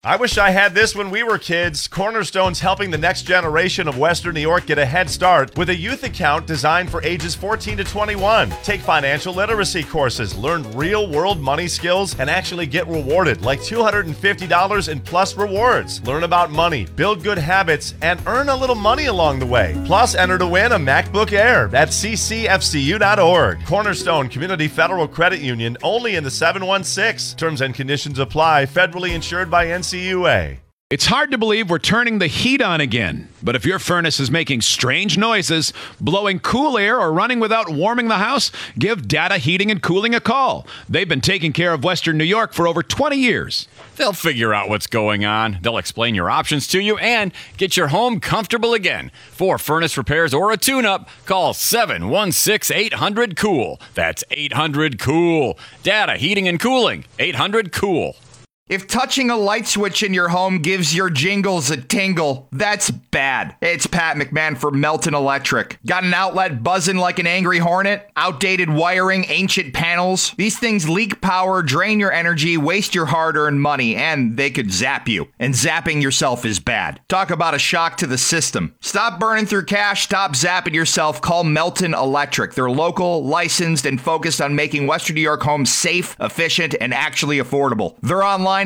I wish I had this when we were kids. Cornerstone's helping the next generation of Western New York get a head start with a youth account designed for ages 14 to 21. Take financial literacy courses, learn real-world money skills, and actually get rewarded, like $250 in plus rewards. Learn about money, build good habits, and earn a little money along the way. Plus, enter to win a MacBook Air at ccfcu.org. Cornerstone Community Federal Credit Union, only in the 716. Terms and conditions apply. Federally insured by NCUA. It's hard to believe we're turning the heat on again. But if your furnace is making strange noises, blowing cool air, or running without warming the house, give Data Heating and Cooling a call. They've been taking care of Western New York for over 20 years. They'll figure out what's going on. They'll explain your options to you and get your home comfortable again. For furnace repairs or a tune-up, call 716-800-COOL. That's 800-COOL. Data Heating and Cooling, 800-COOL. If touching a light switch in your home gives your jingles a tingle, that's bad. It's Pat McMahon for Melton Electric. Got an outlet buzzing like an angry hornet? Outdated wiring, ancient panels? These things leak power, drain your energy, waste your hard-earned money, and they could zap you. And zapping yourself is bad. Talk about a shock to the system. Stop burning through cash, stop zapping yourself. Call Melton Electric. They're local, licensed, and focused on making Western New York homes safe, efficient, and actually affordable. They're online,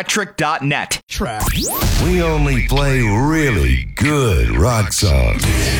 meltonelectric.net. We only play really good rock songs.